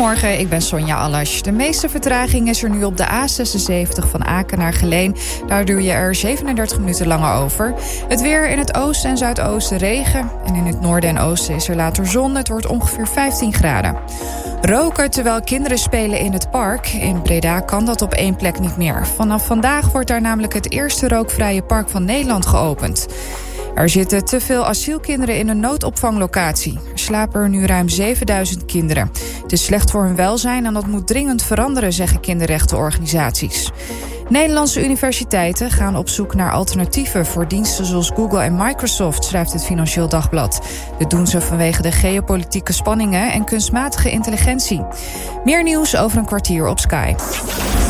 Goedemorgen, ik ben Sonja Allasch. De meeste vertraging is er nu op de A76 van Aken naar Geleen. Daar doe je er 37 minuten langer over. Het weer: in het oosten en zuidoosten regen. En in het noorden en oosten is er later zon. Het wordt ongeveer 15 graden. Roken terwijl kinderen spelen in het park. In Breda kan dat op één plek niet meer. Vanaf vandaag wordt daar namelijk het eerste rookvrije park van Nederland geopend. Er zitten te veel asielkinderen in een noodopvanglocatie. Er slapen er nu ruim 7000 kinderen. Het is slecht voor hun welzijn en dat moet dringend veranderen, zeggen kinderrechtenorganisaties. Nederlandse universiteiten gaan op zoek naar alternatieven voor diensten zoals Google en Microsoft, schrijft het Financieel Dagblad. Dit doen ze vanwege de geopolitieke spanningen en kunstmatige intelligentie. Meer nieuws over een kwartier op Sky.